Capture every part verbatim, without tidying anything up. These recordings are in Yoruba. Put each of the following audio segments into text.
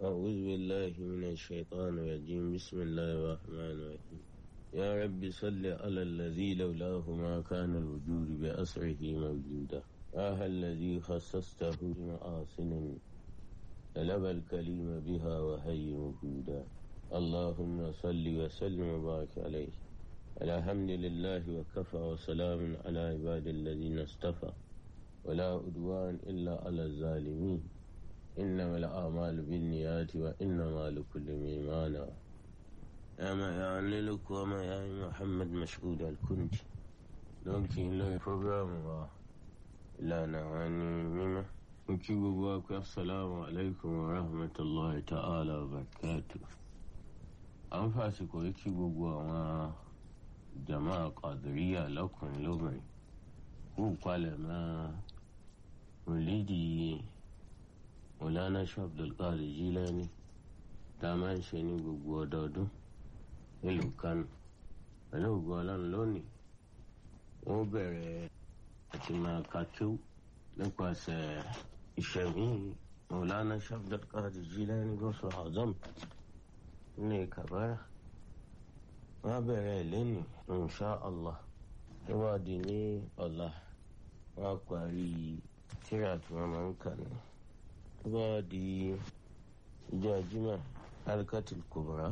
أعوذ بالله من الشيطان الرجيم. بسم الله الرحمن الرحيم. يا رب صل على الذي لولاه ما كان الوجود بأسره موجودا. آه الذي خصصته بمآسن طلب الكليم بها وهي موجودا. اللهم صل وسلم وبارك عليه. الحمد لله وكفى وسلام على عباد الذين اصطفى ولا عدوان إلا على الظالمين. إنما الأعمال بالنيات وإنما لكل امرئ ما نوى. أما يعني لك وما يعني محمد مشهود الكنت لكن له program لا نواني مما نكيبوا. السلام عليكم ورحمة الله تعالى وبركاته. an fasi koyi gbogbo àwọn jama'a qadiriya lọ́kùnrin lóbìnrin kú palẹ̀ mọ́ mọ̀lídì Mọ̀lánà Sheikh Abdulkadir Jilani tá a máa ń ṣe ní gbogbo ọdọọdún nílùú Kánò. pẹ̀lú ògo Ọlọ́run lónìí wọ́n bẹ̀rẹ̀ àti máa ka kíw nípasẹ̀ ìṣẹ̀mí Mọ̀lánà Sheikh Abdulkadir Jilani Gawsul Azam ní Kabara. wọ́n bẹ̀rẹ̀ lẹ́nu insha Allah tó bá di ní ọ̀la wọ́n parí tírà tí wọ́n máa ń kà ní. tó bá di ìjọ Jímọ̀ Halqatul Kubra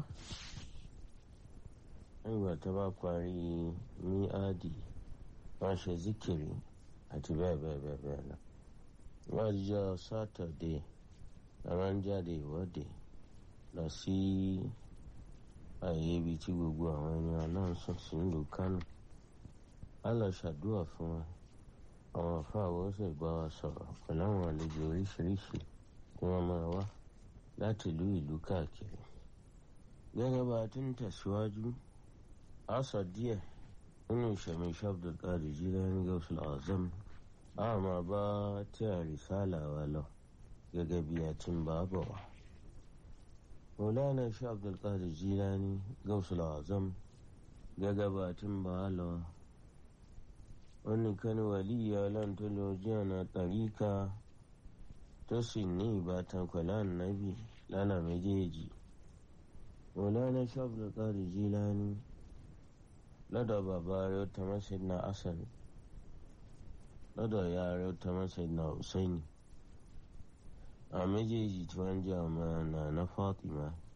nígbà tó bá parí míádì wọ́n ṣe zikiri àti bẹ́ẹ̀ bẹ́ẹ̀ bẹ́ẹ̀ bẹ́ẹ̀ lọ. wọ́n jọ sátọ̀dé àwọn ń jáde ìwọ́de lọ sí ààyè ibi tí gbogbo àwọn ènìyàn náà sùn sí nílùú Kánò. a lọ ṣàdúrà fún wọn. àwọn àfáàwọ̀ sì bá wa sọ̀rọ̀ pẹ̀lú àwọn àlejò oríṣiríṣi tí wọ́n máa wá láti ìlú ìlú káàkiri. gẹ́gẹ́ bá a ti ń tẹ̀síwájú a sọ díẹ̀ nínú ìṣẹ̀mí Sheikh Abdulkadir Jilani Gawsul Azam. a máa bá tí a rìsálà wa lọ gẹ́gẹ́ bí a ti ń bá a bọ̀ wá. Mọ̀lánà Sheikh Abdulkadir Jilani Gawsul Azam gẹ́gẹ́ bá a ti ń bá a lọ. ó nìkan ni wàlíyí Ọlọ́run tó lọ ojú ọ̀nà tàríkà tó sì ní ìbátan pẹ̀lú ànábì lánà méjèèjì. Mọ̀lánà Sheikh Abdulkadir Jilani lọ́dọ̀ bàbá rẹ̀ ó tamọ́ Sayyidina Hasan, lọ́dọ̀ ìyá rẹ̀ ó tamọ́ Sayyidina Husaini. àwọn méjèèjì tí wọ́n jẹ́ ọmọ Nana Fatima